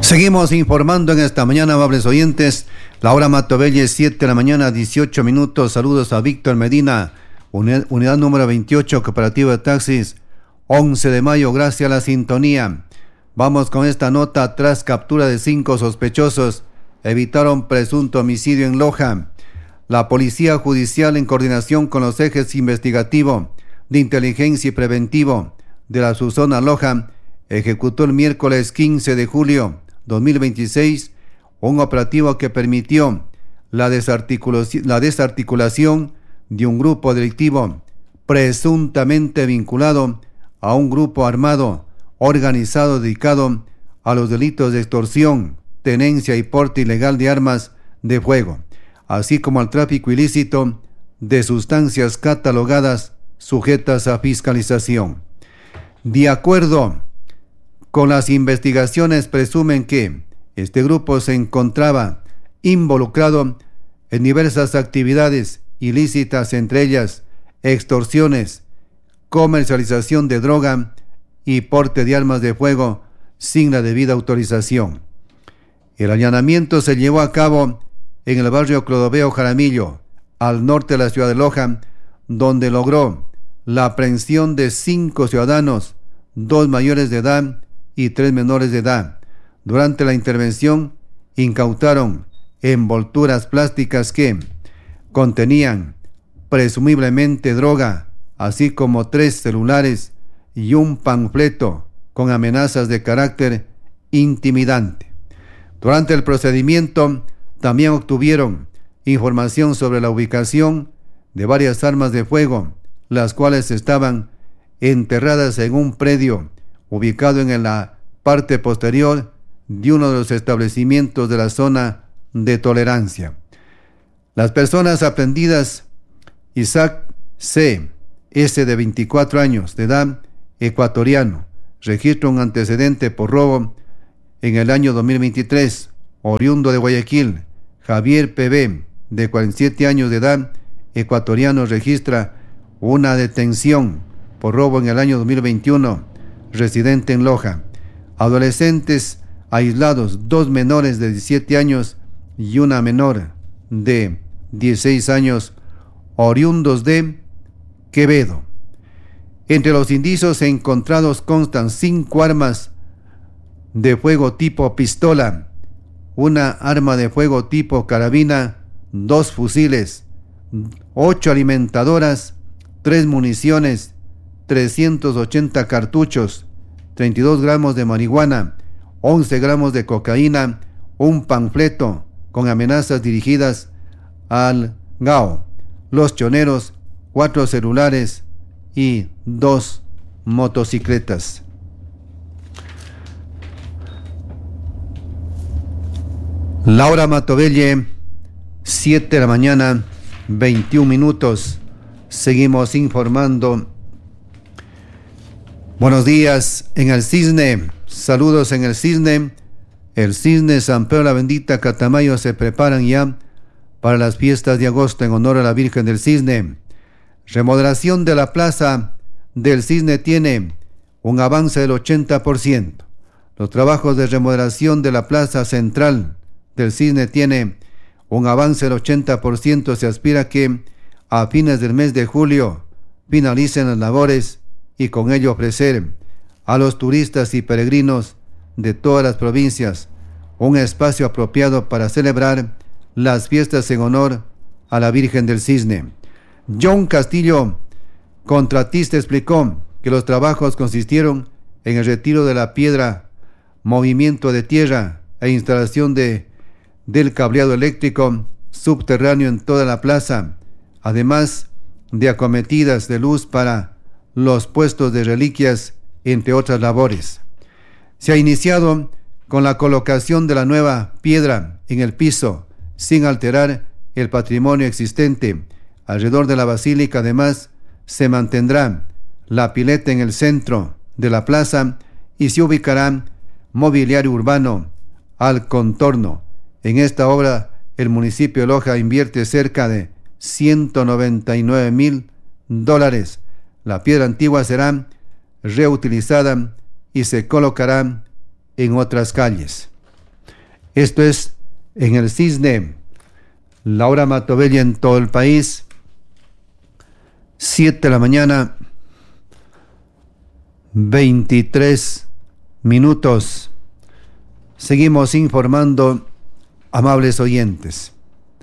Seguimos informando en esta mañana, amables oyentes. La hora Matobelle, 7 de la mañana, 18 minutos. Saludos a Víctor Medina, unidad número 28, Cooperativa de Taxis. 11 de mayo, gracias a la sintonía. Vamos con esta nota. Tras captura de 5 sospechosos, evitaron presunto homicidio en Loja. La Policía Judicial, en coordinación con los ejes investigativo, de inteligencia y preventivo de la subzona Loja, ejecutó el miércoles 15 de julio 2026 un operativo que permitió la desarticulación de un grupo delictivo presuntamente vinculado a un grupo armado organizado dedicado a los delitos de extorsión, tenencia y porte ilegal de armas de fuego, así como al tráfico ilícito de sustancias catalogadas sujetas a fiscalización. De acuerdo con las investigaciones, presumen que este grupo se encontraba involucrado en diversas actividades ilícitas, entre ellas extorsiones, comercialización de droga y porte de armas de fuego sin la debida autorización. El allanamiento se llevó a cabo en el barrio Clodoveo Jaramillo, al norte de la ciudad de Loja, donde logró la aprehensión de 5 ciudadanos, 2 mayores de edad y 3 menores de edad. Durante la intervención incautaron envolturas plásticas que contenían presumiblemente droga, así como 3 celulares y un panfleto con amenazas de carácter intimidante. Durante el procedimiento también obtuvieron información sobre la ubicación de varias armas de fuego, las cuales estaban enterradas en un predio ubicado en la parte posterior de uno de los establecimientos de la zona de tolerancia. Las personas aprehendidas: Isaac C. S., de 24 años de edad, ecuatoriano, registra un antecedente por robo en el año 2023, oriundo de Guayaquil. Javier P.B., de 47 años de edad, ecuatoriano, registra una detención por robo en el año 2021, residente en Loja. Adolescentes aislados: 2 menores de 17 años y una menor de 16 años, oriundos de Quevedo. Entre los indicios encontrados constan 5 armas de fuego tipo pistola, una arma de fuego tipo carabina, 2 fusiles, 8 alimentadoras, 3 municiones, 380 cartuchos, 32 gramos de marihuana, 11 gramos de cocaína, un panfleto con amenazas dirigidas al GAO, los choneros, 4 celulares y 2 motocicletas. Laura Matobelle, 7 de la mañana, 21 minutos. Seguimos informando. Buenos días en el Cisne. Saludos en el Cisne. El Cisne, San Pedro la Bendita, Catamayo se preparan ya para las fiestas de agosto en honor a la Virgen del Cisne. Remodelación de la Plaza del Cisne tiene un avance del 80%. Los trabajos de remodelación de la Plaza Central del Cisne tiene un avance del 80%. Se aspira que a fines del mes de julio finalicen las labores y con ello ofrecer a los turistas y peregrinos de todas las provincias un espacio apropiado para celebrar las fiestas en honor a la Virgen del Cisne. John Castillo, contratista, explicó que los trabajos consistieron en el retiro de la piedra, movimiento de tierra e instalación del cableado eléctrico subterráneo en toda la plaza, además de acometidas de luz para los puestos de reliquias, entre otras labores. Se ha iniciado con la colocación de la nueva piedra en el piso, sin alterar el patrimonio existente. Alrededor de la basílica, además, se mantendrá la pileta en el centro de la plaza y se ubicará mobiliario urbano al contorno. En esta obra, el municipio de Loja invierte cerca de $199,000. La piedra antigua será reutilizada y se colocará en otras calles. Esto es en el Cisne. Laura Matobella en todo el país. 7 de la mañana, 23 minutos. Seguimos informando, amables oyentes.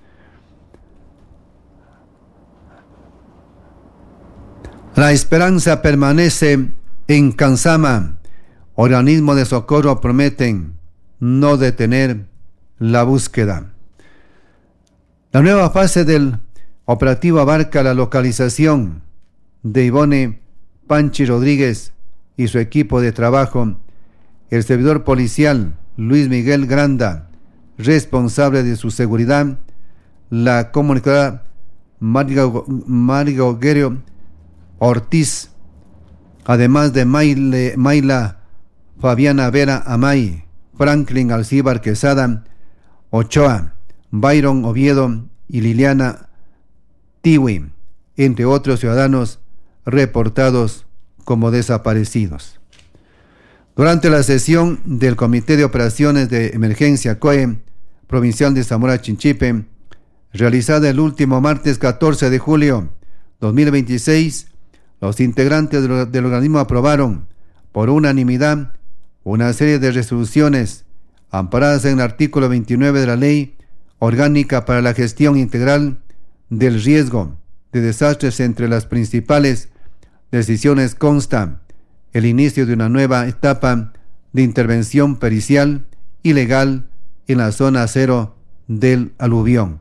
La esperanza permanece en Cansama. Organismos de socorro prometen no detener la búsqueda. La nueva fase del operativo abarca la localización de Ivone Panchi Rodríguez y su equipo de trabajo. El servidor policial Luis Miguel Granda, responsable de su seguridad, la comunicadora Mario Guerrero Ortiz, además de Mayla Fabiana Vera Amay, Franklin Alcíbar Quesada Ochoa, Byron Oviedo y Liliana Tiwi, entre otros ciudadanos reportados como desaparecidos. Durante la sesión del Comité de Operaciones de Emergencia COE Provincial de Zamora Chinchipe, realizada el último martes 14 de julio 2026, los integrantes del organismo aprobaron por unanimidad una serie de resoluciones amparadas en el artículo 29 de la Ley Orgánica para la Gestión Integral del Riesgo de Desastres. Entre las principales decisiones consta el inicio de una nueva etapa de intervención pericial y legal en la zona cero del aluvión.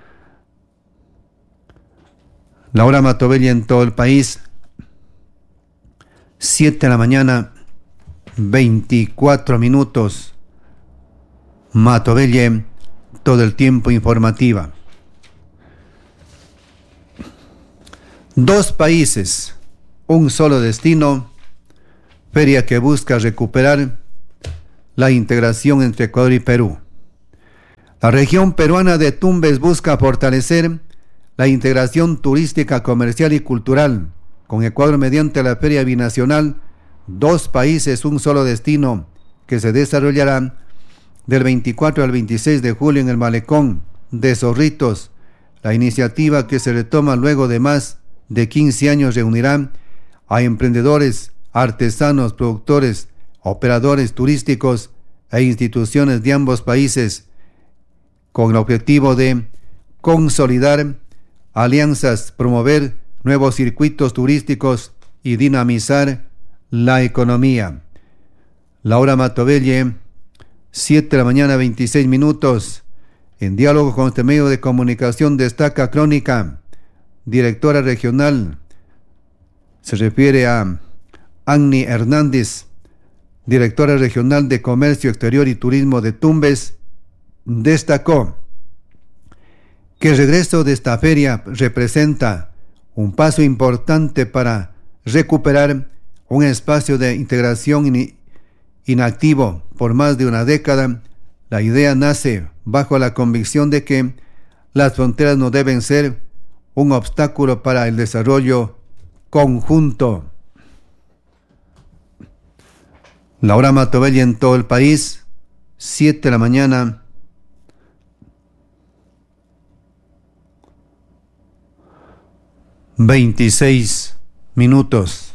Laura Matobella en todo el país. 7 de la mañana, 24 minutos. Matobella, todo el tiempo informativa. 2 países, un solo destino. Feria que busca recuperar la integración entre Ecuador y Perú. La región peruana de Tumbes busca fortalecer la integración turística, comercial y cultural con Ecuador mediante la Feria Binacional 2 países, un solo destino, que se desarrollará del 24 al 26 de julio en el Malecón de Zorritos. La iniciativa, que se retoma luego de más de 15 años, reunirá a emprendedores, artesanos, productores, operadores turísticos e instituciones de ambos países con el objetivo de consolidar alianzas, promover nuevos circuitos turísticos y dinamizar la economía. Laura Matobella, 7 de la mañana, 26 minutos. En diálogo con este medio de comunicación destaca Crónica, directora regional, se refiere a Annie Hernández, directora regional de Comercio Exterior y Turismo de Tumbes, destacó que el regreso de esta feria representa un paso importante para recuperar un espacio de integración inactivo por más de una década. La idea nace bajo la convicción de que las fronteras no deben ser un obstáculo para el desarrollo conjunto. Laura Matobella en todo el país, 7 de la mañana, 26 minutos.